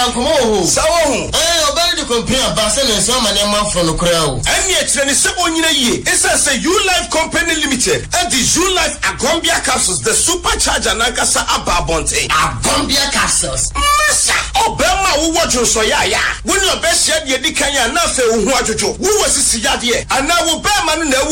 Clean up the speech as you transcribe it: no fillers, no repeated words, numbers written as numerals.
Ankomo. Sawo. Obey the company Basen and some man from the crowd. And yet, when it's on ye, it's a U Life Company Limited and the U Life Agombia Capsules, the supercharger Nagasa Ababonte. Agombia Capsules. Massa, Obama, who watch you so ya. When your best yet, Yedikanya, nothing who watch you. Who was this yard here? And now, Obama,